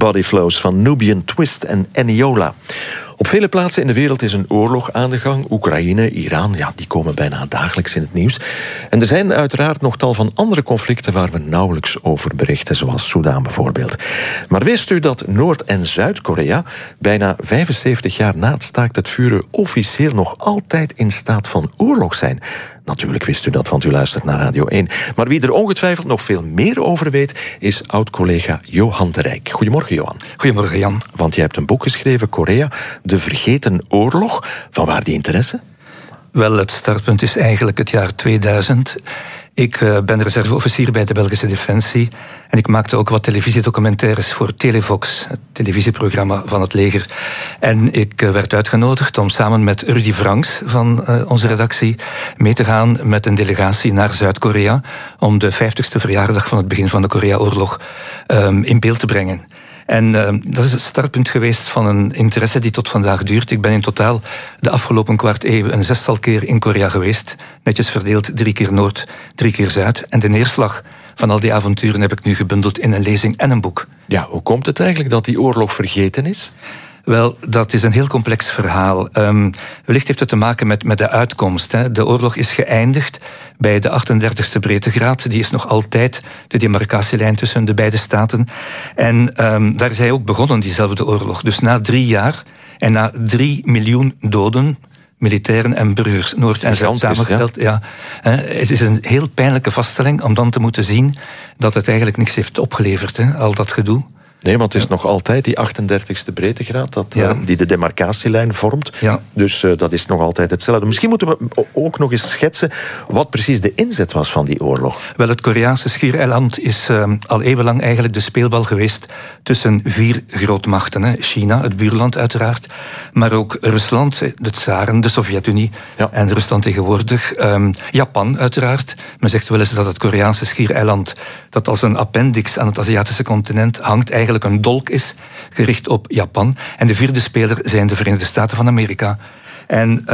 Body Flows van Nubian Twist en Eniola. Op vele plaatsen in de wereld is een oorlog aan de gang. Oekraïne, Iran, die komen bijna dagelijks in het nieuws. En er zijn uiteraard nog tal van andere conflicten waar we nauwelijks over berichten, zoals Soedan bijvoorbeeld. Maar wist u dat Noord- en Zuid-Korea bijna 75 jaar na het staakt het vuren officieel nog altijd in staat van oorlog zijn? Natuurlijk wist u dat, want u luistert naar Radio 1. Maar wie er ongetwijfeld nog veel meer over weet, is oud-collega Johan de Rijk. Goedemorgen, Johan. Goedemorgen, Jan. Want je hebt een boek geschreven, Korea, de vergeten oorlog. Vanwaar die interesse? Wel, het startpunt is eigenlijk het jaar 2000. Ik ben reserveofficier bij de Belgische Defensie. En ik maakte ook wat televisiedocumentaires voor Televox, het televisieprogramma van het leger. En ik werd uitgenodigd om samen met Rudy Franks van onze redactie mee te gaan met een delegatie naar Zuid-Korea om de 50ste verjaardag van het begin van de Korea-oorlog in beeld te brengen. En dat is het startpunt geweest van een interesse die tot vandaag duurt. Ik ben in totaal de afgelopen kwart eeuw een 6-tal keer in Korea geweest. Netjes verdeeld, 3 keer Noord, 3 keer Zuid. En de neerslag van al die avonturen heb ik nu gebundeld in een lezing en een boek. Ja, hoe komt het eigenlijk dat die oorlog vergeten is? Wel, dat is een heel complex verhaal. Wellicht heeft het te maken met de uitkomst. Hè. De oorlog is geëindigd bij de 38e breedtegraad. Die is nog altijd de demarcatielijn tussen de beide staten. En daar is hij ook begonnen, diezelfde oorlog. Dus na 3 jaar en na 3 miljoen doden, militairen en burgers, Noord en Zuid samengeteld. Ja. Het is een heel pijnlijke vaststelling om dan te moeten zien dat het eigenlijk niks heeft opgeleverd, hè, al dat gedoe. Nee, want het is nog altijd die 38e breedtegraad die de demarcatielijn vormt. Ja. Dus dat is nog altijd hetzelfde. Misschien moeten we ook nog eens schetsen wat precies de inzet was van die oorlog. Wel, het Koreaanse schiereiland is al eeuwenlang eigenlijk de speelbal geweest tussen 4 grootmachten. Hè. China, het buurland uiteraard, maar ook Rusland, de tsaren, de Sovjet-Unie en Rusland tegenwoordig. Japan uiteraard. Men zegt wel eens dat het Koreaanse schiereiland, dat als een appendix aan het Aziatische continent hangt, eigenlijk een dolk is, gericht op Japan. En de 4e speler zijn de Verenigde Staten van Amerika. En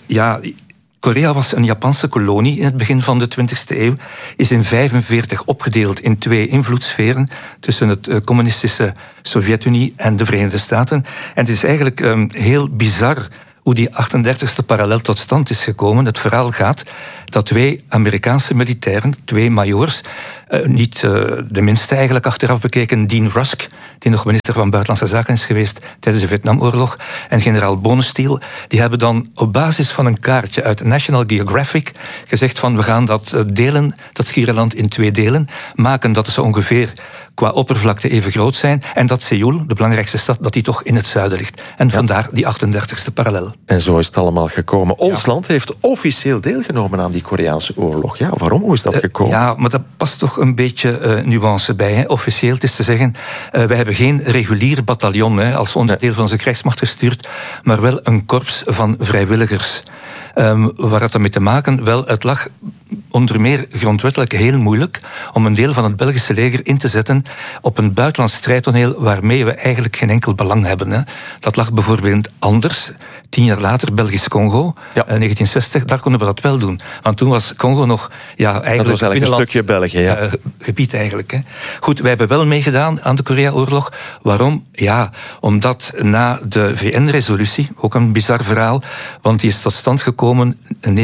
Korea was een Japanse kolonie in het begin van de 20e eeuw, is in 1945 opgedeeld in 2 invloedssferen tussen het communistische Sovjet-Unie en de Verenigde Staten. En het is eigenlijk heel bizar hoe die 38e parallel tot stand is gekomen. Het verhaal gaat dat 2 Amerikaanse militairen, 2 majoors, niet de minste eigenlijk achteraf bekeken, Dean Rusk, die nog minister van Buitenlandse Zaken is geweest tijdens de Vietnamoorlog, en generaal Bonesteel, die hebben dan op basis van een kaartje uit National Geographic gezegd van we gaan dat delen, dat schiereiland in 2 delen, maken dat ze ongeveer qua oppervlakte even groot zijn, en dat Seoul, de belangrijkste stad, dat die toch in het zuiden ligt. En vandaar die 38e parallel. En zo is het allemaal gekomen. Ons land heeft officieel deelgenomen aan die Koreaanse oorlog. Ja, waarom? Hoe is dat gekomen? Ja, maar dat past toch een beetje nuance bij. Hè. Officieel, het is te zeggen, wij hebben geen regulier bataljon als onderdeel van onze krijgsmacht gestuurd, maar wel een korps van vrijwilligers. Waar had dat mee te maken? Wel, het lag onder meer grondwettelijk heel moeilijk om een deel van het Belgische leger in te zetten op een buitenlands strijdtoneel waarmee we eigenlijk geen enkel belang hebben. Hè. Dat lag bijvoorbeeld anders. 10 jaar later, Belgisch-Congo, 1960, daar konden we dat wel doen. Want toen was Congo nog eigenlijk dat was eigenlijk een stukje België, gebied eigenlijk. Hè. Goed, wij hebben wel meegedaan aan de Korea-oorlog. Waarom? Ja, omdat na de VN-resolutie, ook een bizar verhaal, want die is tot stand gekomen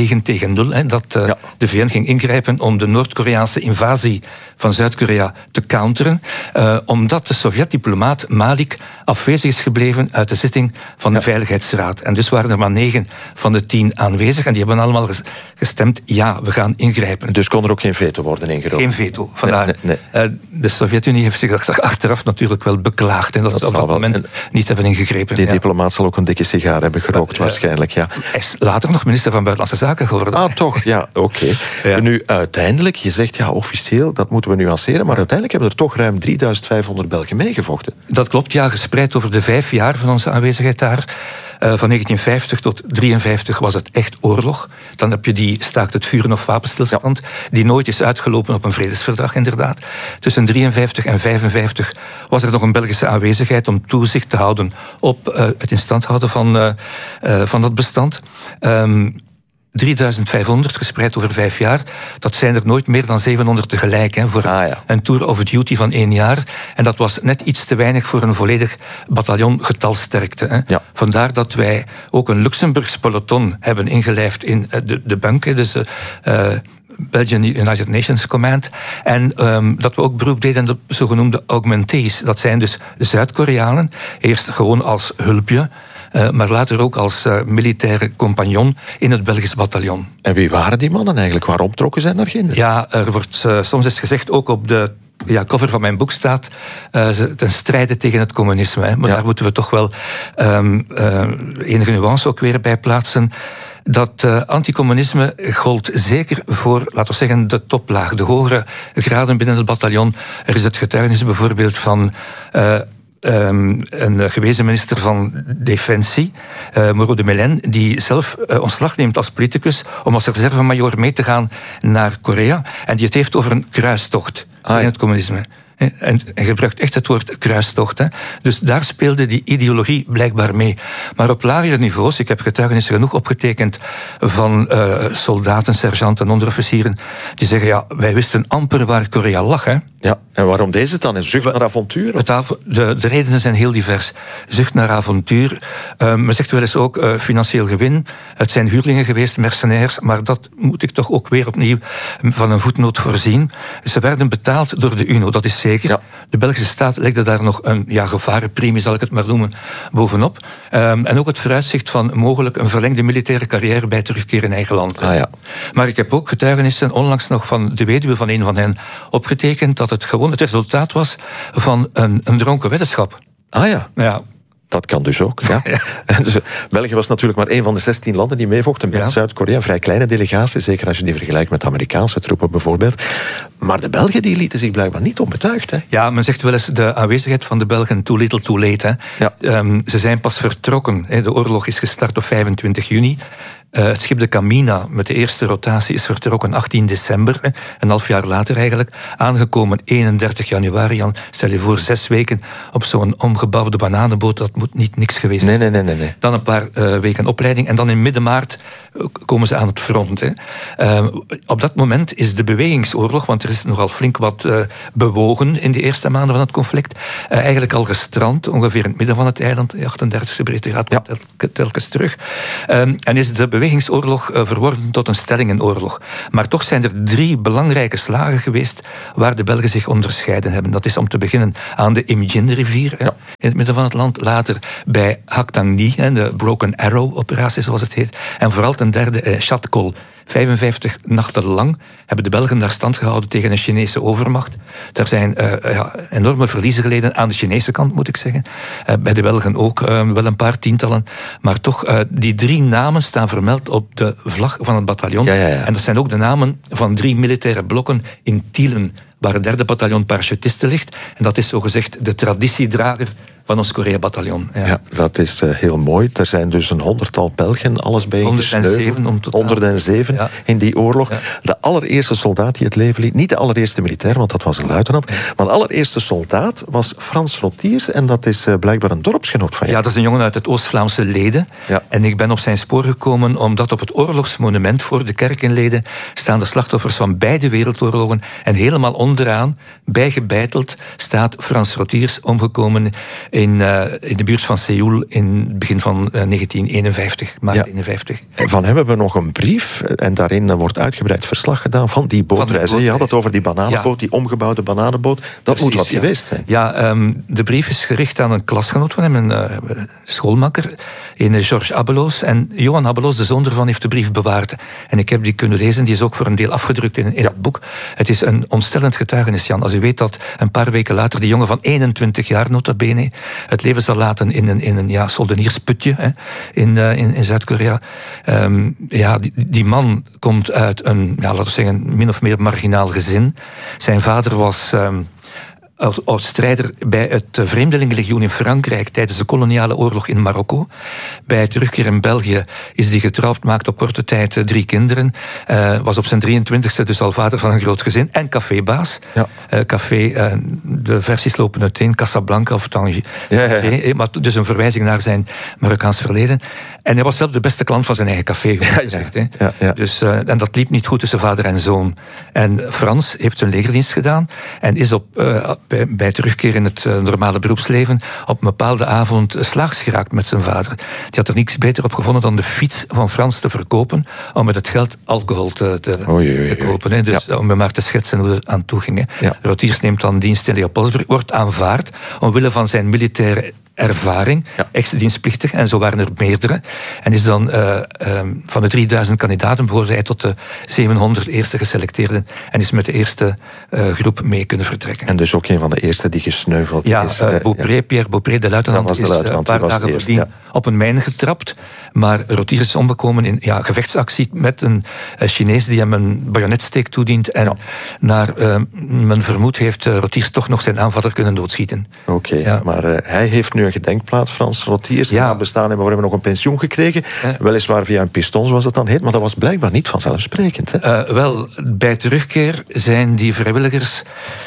9-0, hè, dat de VN ging ingrijpen om de Noord-Koreaanse invasie van Zuid-Korea te counteren, omdat de Sovjet-diplomaat Malik afwezig is gebleven uit de zitting van de Veiligheidsraad. En dus waren er maar 9 van de 10 aanwezig en die hebben allemaal gestemd, ja, we gaan ingrijpen. Dus kon er ook geen veto worden ingeroepen? Geen veto, vandaar. Nee. De Sovjet-Unie heeft zich achteraf natuurlijk wel beklaagd en dat ze op dat moment niet hebben ingegrepen. Die diplomaat zal ook een dikke sigaar hebben gerookt waarschijnlijk, ja. Hij is later nog minister van Buitenlandse Zaken geworden. Ah, toch? Ja, oké. Ja. Nu, uiteindelijk, je zegt officieel, dat moeten we nuanceren, maar uiteindelijk hebben er toch ruim 3500 Belgen meegevochten. Dat klopt, ja, gespreid over de 5 jaar van onze aanwezigheid daar. Van 1950 tot 1953 was het echt oorlog. Dan heb je die staakt het vuren of wapenstilstand, die nooit is uitgelopen op een vredesverdrag, inderdaad. Tussen 1953 en 1955 was er nog een Belgische aanwezigheid om toezicht te houden op het in stand houden van dat bestand. 3500 gespreid over 5 jaar. Dat zijn er nooit meer dan 700 tegelijk, voor een tour of duty van 1 jaar. En dat was net iets te weinig voor een volledig bataljon getalsterkte. Ja. Vandaar dat wij ook een Luxemburgs peloton hebben ingelijfd in de BUNK, dus Belgian United Nations Command. En dat we ook beroep deden op de zogenoemde augmentees. Dat zijn dus Zuid-Koreanen, eerst gewoon als hulpje, maar later ook als militaire compagnon in het Belgisch bataljon. En wie waren die mannen eigenlijk? Waarom trokken zij naar Ginder? Ja, er wordt soms eens gezegd, ook op de cover van mijn boek staat, ten strijde tegen het communisme. Maar daar moeten we toch wel enige nuance ook weer bij plaatsen. Dat anticommunisme gold zeker voor, laten we zeggen, de toplaag, de hogere graden binnen het bataljon. Er is het getuigenis bijvoorbeeld van een gewezen minister van Defensie, Moreau de Melen, die zelf ontslag neemt als politicus om als reservemajoor mee te gaan naar Korea. En die het heeft over een kruistocht in het communisme. En gebruikt echt het woord kruistocht. Dus daar speelde die ideologie blijkbaar mee. Maar op lagere niveaus, ik heb getuigenissen genoeg opgetekend van soldaten, sergeanten, onderofficieren, die zeggen, wij wisten amper waar Korea lag. Ja, en waarom deze het dan? Een zucht naar avontuur? De redenen zijn heel divers. Zucht naar avontuur. Men zegt wel eens ook financieel gewin. Het zijn huurlingen geweest, mercenaires, maar dat moet ik toch ook weer opnieuw van een voetnoot voorzien. Ze werden betaald door de UNO, dat is zeker. Ja. De Belgische staat legde daar nog een gevarenpremie, zal ik het maar noemen, bovenop. En ook het vooruitzicht van mogelijk een verlengde militaire carrière bij terugkeer in eigen land. Maar ik heb ook getuigenissen, onlangs nog van de weduwe van een van hen, opgetekend dat het gewoon het resultaat was van een dronken weddenschap. Ja. Dat kan dus ook. Ja. Dus, België was natuurlijk maar een van de 16 landen die meevochten met Zuid-Korea. Een vrij kleine delegatie, zeker als je die vergelijkt met de Amerikaanse troepen bijvoorbeeld. Maar de Belgen die lieten zich blijkbaar niet onbetuigd. Ja, men zegt wel eens de aanwezigheid van de Belgen too little too late. Ze zijn pas vertrokken. De oorlog is gestart op 25 juni. Het schip de Camina met de eerste rotatie is vertrokken 18 december, een half jaar later eigenlijk, aangekomen 31 januari. Stel je voor 6 weken op zo'n omgebouwde bananenboot, dat moet niet niks geweest zijn. Nee. Dan een paar weken opleiding en dan in midden maart komen ze aan het front. Op dat moment is de bewegingsoorlog, want er is nogal flink wat bewogen in de eerste maanden van het conflict, eigenlijk al gestrand, ongeveer in het midden van het eiland, de 38e breedtegraad, telkens terug. En is de bewegingsoorlog verworden tot een stellingenoorlog. Maar toch zijn er 3 belangrijke slagen geweest waar de Belgen zich onderscheiden hebben. Dat is om te beginnen aan de Imjin-rivier, in het midden van het land. Later bij Hak Tang Ni, de Broken Arrow-operatie zoals het heet. En vooral ten derde Chatkol. 55 nachten lang hebben de Belgen daar stand gehouden tegen een Chinese overmacht. Er zijn enorme verliezen geleden aan de Chinese kant, moet ik zeggen. Bij de Belgen ook wel een paar tientallen. Maar toch, die 3 namen staan vermeld op de vlag van het bataljon. En dat zijn ook de namen van 3 militaire blokken in Tielen, waar het 3e bataljon parachutisten ligt. En dat is zogezegd de traditiedrager van ons Korea-bataljon. Ja, dat is heel mooi. Er zijn dus een 100-tal Belgen, alles bij 107 in die oorlog. Ja. De allereerste soldaat die het leven liet, niet de allereerste militair, want dat was een luitenant, maar de allereerste soldaat was Frans Rotiers, en dat is blijkbaar een dorpsgenoot van je. Ja, dat is een jongen uit het Oost-Vlaamse Leden. Ja. En ik ben op zijn spoor gekomen omdat op het oorlogsmonument voor de kerk in Leden staan de slachtoffers van beide wereldoorlogen en helemaal onderaan, bijgebeiteld, staat Frans Rotiers omgekomen in de buurt van Seoul in het begin van 1951, maart 51. Van hem hebben we nog een brief en daarin wordt uitgebreid verslag gedaan van die bootreis. Je had het over die bananenboot, die omgebouwde bananenboot. Dat precies, moet wat geweest zijn. Ja, de brief is gericht aan een klasgenoot van hem, een schoolmakker, in Georges Abeloos. En Johan Abeloos, de zoon ervan, heeft de brief bewaard. En ik heb die kunnen lezen, die is ook voor een deel afgedrukt in het boek. Het is een ontstellend getuigenis, Jan. Als u weet dat een paar weken later die jongen van 21 jaar, nota bene, het leven zal laten in een soldeniersputje in Zuid-Korea. Die man komt uit een, laten we zeggen, min of meer marginaal gezin. Zijn vader was oud-strijder bij het Vreemdelingenlegioen in Frankrijk tijdens de koloniale oorlog in Marokko. Bij het terugkeer in België is hij getrouwd, maakte op korte tijd 3 kinderen. Was op zijn 23e dus al vader van een groot gezin en cafébaas. Ja. De versies lopen uiteen, Casablanca of Tangier. Ja. Maar dus een verwijzing naar zijn Marokkaans verleden. En hij was zelf de beste klant van zijn eigen café. Dus, en dat liep niet goed tussen vader en zoon. En Frans heeft zijn legerdienst gedaan en is bij terugkeer in het normale beroepsleven op een bepaalde avond slaags geraakt met zijn vader. Die had er niks beter op gevonden dan de fiets van Frans te verkopen om met het geld alcohol te kopen. Dus om maar te schetsen hoe het aan toe ging. Rotiers neemt dan dienst in Leopoldsburg, wordt aanvaard omwille van zijn militaire ervaring, ex-dienstplichtig, en zo waren er meerdere. En is dan van de 3000 kandidaten behoorde hij tot de 700 eerste geselecteerden en is met de eerste groep mee kunnen vertrekken. En dus ook een van de eerste die gesneuveld is. Pierre Beaupré, de luitenant, is een paar dagen voordien op een mijn getrapt, maar Rotiers is omgekomen in gevechtsactie met een Chinees die hem een bajonetsteek toedient en naar men vermoedt heeft Rotiers toch nog zijn aanvaller kunnen doodschieten. Oké, maar hij heeft nu een gedenkplaat, Frans Rotiers. Na bestaan hebben we nog een pensioen gekregen. Weliswaar via een piston, zoals dat dan heet, maar dat was blijkbaar niet vanzelfsprekend. Hè? Wel, bij terugkeer zijn die vrijwilligers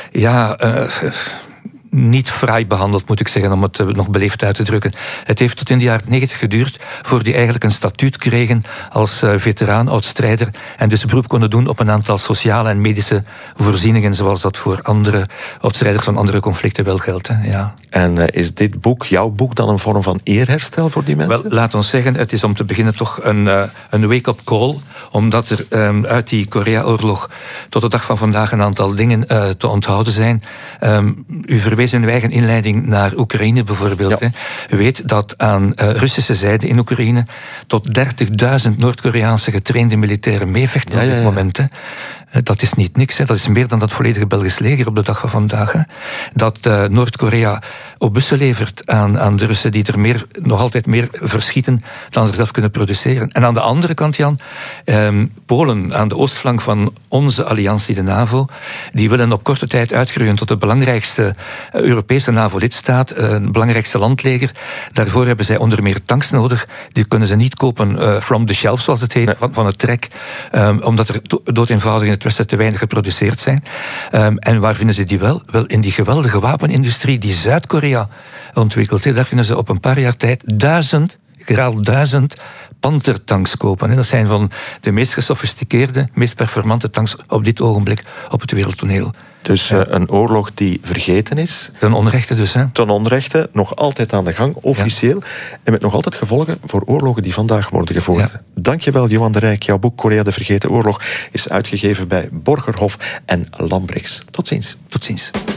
niet fraai behandeld, moet ik zeggen, om het nog beleefd uit te drukken. Het heeft tot in de jaren 90 geduurd voor die eigenlijk een statuut kregen als veteraan, oud-strijder, en dus beroep konden doen op een aantal sociale en medische voorzieningen, zoals dat voor andere oud-strijders van andere conflicten wel geldt. Ja. En is dit boek, jouw boek, dan een vorm van eerherstel voor die mensen? Wel, laat ons zeggen, het is om te beginnen toch een wake-up call, omdat er uit die Korea-oorlog tot de dag van vandaag een aantal dingen te onthouden zijn. U verwees in uw eigen inleiding naar Oekraïne bijvoorbeeld. U weet dat aan Russische zijde in Oekraïne tot 30.000 Noord-Koreaanse getrainde militairen meevechten op dit moment. Dat is niet niks. Dat is meer dan dat volledige Belgisch leger op de dag van vandaag. Dat Noord-Korea obussen levert aan de Russen die er nog altijd meer verschieten dan ze zelf kunnen produceren. En aan de andere kant, Jan, Polen aan de oostflank van onze alliantie, de NAVO, die willen op korte tijd uitgroeien tot de belangrijkste Europese NAVO-lidstaat, het belangrijkste landleger. Daarvoor hebben zij onder meer tanks nodig. Die kunnen ze niet kopen from the shelf, zoals het heet, van het trek, omdat er doodeenvoudig in het Westen te weinig geproduceerd zijn. En waar vinden ze die wel? Wel, in die geweldige wapenindustrie die Zuid-Korea ontwikkelt. Daar vinden ze op een paar jaar tijd 1000 Panther-tanks kopen. Dat zijn van de meest gesofisticeerde, meest performante tanks op dit ogenblik op het wereldtoneel. Dus een oorlog die vergeten is. Ten onrechte dus. Ten onrechte, nog altijd aan de gang, officieel. Ja. En met nog altijd gevolgen voor oorlogen die vandaag worden gevoerd. Ja. Dankjewel, Johan de Rijk. Jouw boek Korea, de vergeten oorlog is uitgegeven bij Borgerhof en Lambrechts. Tot ziens. Tot ziens.